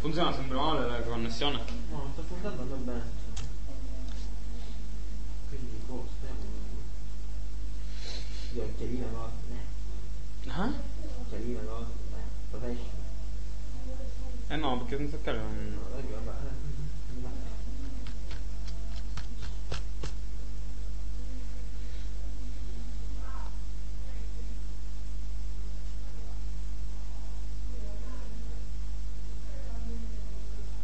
Funziona sempre male la connessione? No, sta funzionando bene. Quindi, speriamo. Io occhialina cose, Ah? occhialina cose, professional. No, perché senza occhiali non